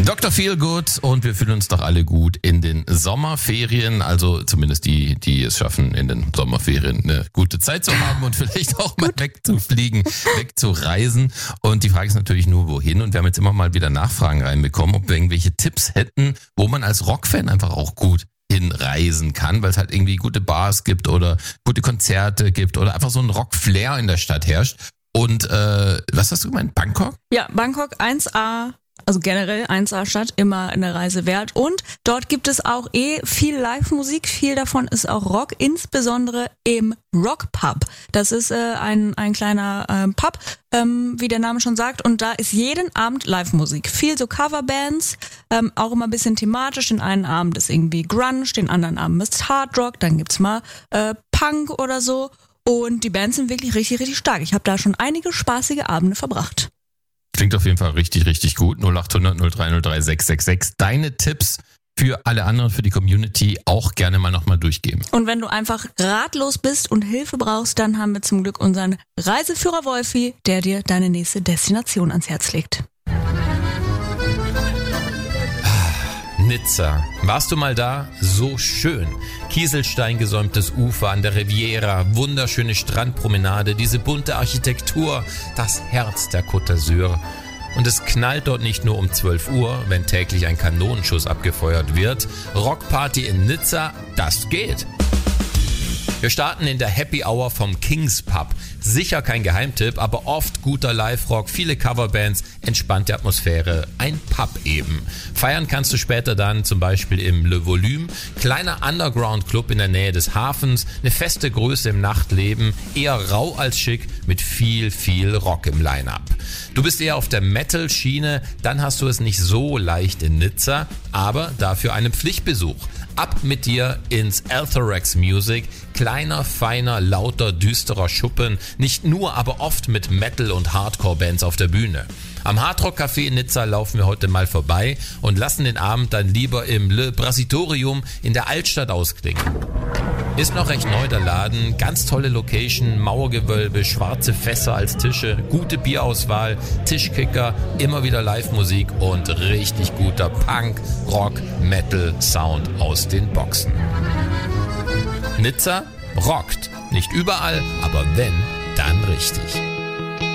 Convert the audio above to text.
Dr. Feelgood und wir fühlen uns doch alle gut in den Sommerferien, also zumindest die es schaffen, in den Sommerferien eine gute Zeit zu haben und vielleicht auch mal wegzufliegen, wegzureisen. Und die Frage ist natürlich nur, wohin? Und wir haben jetzt immer mal wieder Nachfragen reinbekommen, ob wir irgendwelche Tipps hätten, wo man als Rockfan einfach auch gut hinreisen kann, weil es halt irgendwie gute Bars gibt oder gute Konzerte gibt oder einfach so ein Rock-Flair in der Stadt herrscht. Und was hast du gemeint? Bangkok? Ja, Bangkok 1A. Also generell 1A-Stadt, immer eine Reise wert. Und dort gibt es auch viel Live-Musik. Viel davon ist auch Rock, insbesondere im Rock-Pub. Das ist ein kleiner Pub, wie der Name schon sagt. Und da ist jeden Abend Live-Musik. Viel so Coverbands, auch immer ein bisschen thematisch. Den einen Abend ist irgendwie Grunge, den anderen Abend ist Hard Rock. Dann gibt's mal Punk oder so. Und die Bands sind wirklich richtig, richtig stark. Ich habe da schon einige spaßige Abende verbracht. Klingt auf jeden Fall richtig, richtig gut. 0800 0303 666. Deine Tipps für alle anderen, für die Community auch gerne mal nochmal durchgeben. Und wenn du einfach ratlos bist und Hilfe brauchst, dann haben wir zum Glück unseren Reiseführer Wolfi, der dir deine nächste Destination ans Herz legt. Nizza. Warst du mal da? So schön. Kieselsteingesäumtes Ufer an der Riviera, wunderschöne Strandpromenade, diese bunte Architektur, das Herz der Côte d'Azur. Und es knallt dort nicht nur um 12 Uhr, wenn täglich ein Kanonenschuss abgefeuert wird. Rockparty in Nizza, das geht. Wir starten in der Happy Hour vom Kings Pub. Sicher kein Geheimtipp, aber oft guter Live-Rock, viele Coverbands, entspannte Atmosphäre, ein Pub eben. Feiern kannst du später dann zum Beispiel im Le Volume, kleiner Underground-Club in der Nähe des Hafens, eine feste Größe im Nachtleben, eher rau als schick, mit viel, viel Rock im Line-Up. Du bist eher auf der Metal-Schiene, dann hast du es nicht so leicht in Nizza, aber dafür einen Pflichtbesuch. Ab mit dir ins Althorax Music, kleiner, feiner, lauter, düsterer Schuppen, nicht nur, aber oft mit Metal- und Hardcore-Bands auf der Bühne. Am Hardrock Café in Nizza laufen wir heute mal vorbei und lassen den Abend dann lieber im Le Brasitorium in der Altstadt ausklingen. Ist noch recht neu der Laden, ganz tolle Location, Mauergewölbe, schwarze Fässer als Tische, gute Bierauswahl, Tischkicker, immer wieder Live-Musik und richtig guter Punk, Rock, Metal Sound aus den Boxen. Nizza rockt. Nicht überall, aber wenn, dann richtig.